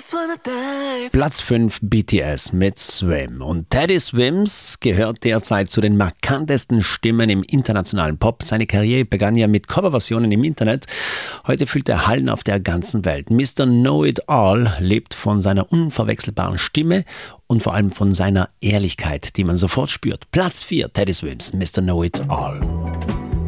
Platz 5 BTS mit Swim. Und Teddy Swims gehört derzeit zu den markantesten Stimmen im internationalen Pop. Seine Karriere begann ja mit Coverversionen im Internet. Heute füllt er Hallen auf der ganzen Welt. Mr. Know-It-All lebt von seiner unverwechselbaren Stimme und vor allem von seiner Ehrlichkeit, die man sofort spürt. Platz 4 Teddy Swims, Mr. Know-It-All.